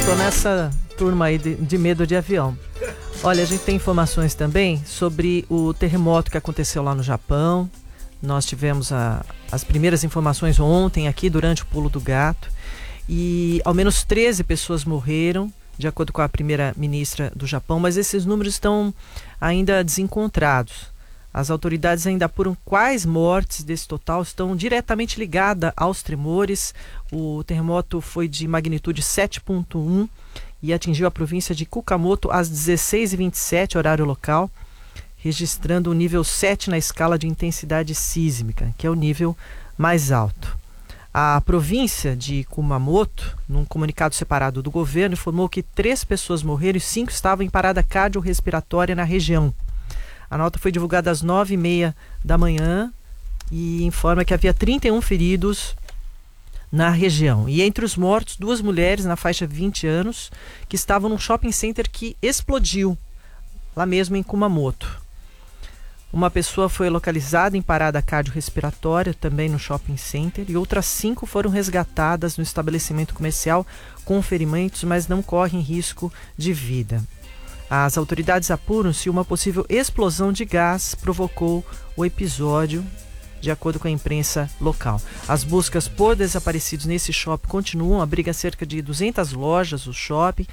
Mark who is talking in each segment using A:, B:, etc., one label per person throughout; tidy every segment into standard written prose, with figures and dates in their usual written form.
A: tô nessa turma aí de medo de avião. Olha, a gente tem informações também sobre o terremoto que aconteceu lá no Japão. Nós tivemos as primeiras informações ontem aqui durante o Pulo do Gato. E ao menos 13 pessoas morreram, de acordo com a primeira-ministra do Japão, mas esses números estão ainda desencontrados. As autoridades ainda apuram quais mortes desse total estão diretamente ligadas aos tremores. O terremoto foi de magnitude 7,1 e atingiu a província de Kumamoto às 16h27, horário local, registrando o nível 7 na escala de intensidade sísmica, que é o nível mais alto. A província de Kumamoto, num comunicado separado do governo, informou que 3 pessoas morreram e 5 estavam em parada cardiorrespiratória na região. A nota foi divulgada às 9h30 da manhã e informa que havia 31 feridos na região. E entre os mortos, 2 mulheres na faixa de 20 anos que estavam num shopping center que explodiu, lá mesmo em Kumamoto. Uma pessoa foi localizada em parada cardiorrespiratória, também no shopping center, e outras 5 foram resgatadas no estabelecimento comercial com ferimentos, mas não correm risco de vida. As autoridades apuram se uma possível explosão de gás provocou o episódio, de acordo com a imprensa local. As buscas por desaparecidos nesse shopping continuam, abriga cerca de 200 lojas, o shopping,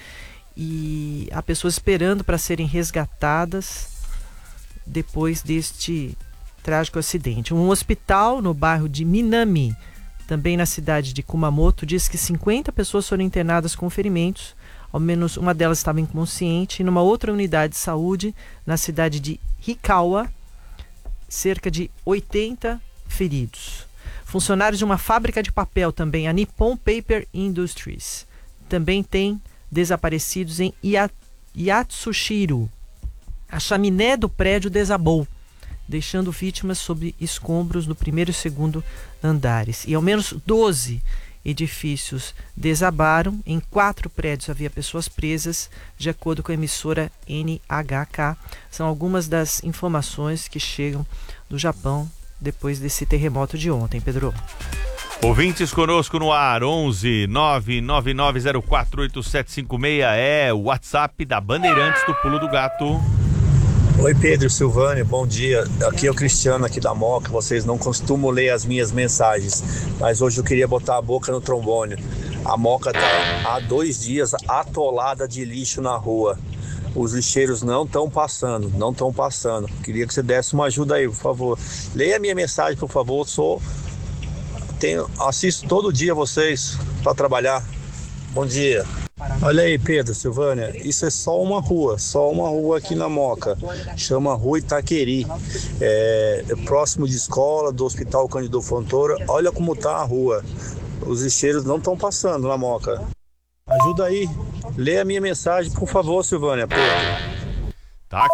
A: e há pessoas esperando para serem resgatadas depois deste trágico acidente. Um hospital no bairro de Minami, também na cidade de Kumamoto, diz que 50 pessoas foram internadas com ferimentos, ao menos uma delas estava inconsciente, e numa outra unidade de saúde, na cidade de Hikawa, cerca de 80 feridos. Funcionários de uma fábrica de papel também, a Nippon Paper Industries, também tem desaparecidos em Yatsushiro. A chaminé do prédio desabou, deixando vítimas sob escombros no primeiro e segundo andares. E ao menos 12 edifícios desabaram. Em 4 prédios havia pessoas presas, de acordo com a emissora NHK. São algumas das informações que chegam do Japão depois desse terremoto de ontem, Pedro.
B: Ouvintes conosco no ar, 11 999048756 é o WhatsApp da Bandeirantes do Pulo do Gato.
C: Oi Pedro, Silvânia, bom dia. Aqui é o Cristiano aqui da Moca. Vocês não costumam ler as minhas mensagens, mas hoje eu queria botar a boca no trombone. A Moca está há 2 dias atolada de lixo na rua. Os lixeiros não estão passando. Queria que você desse uma ajuda aí, por favor. Leia a minha mensagem, por favor. Assisto todo dia vocês para trabalhar. Bom dia. Olha aí, Pedro, Silvânia, isso é só uma rua aqui na Moca, chama Rua Itaqueri, é próximo de escola, do Hospital Cândido Fontoura. Olha como tá a rua, os lixeiros não estão passando na Moca. Ajuda aí, lê a minha mensagem, por favor, Silvânia, Pedro.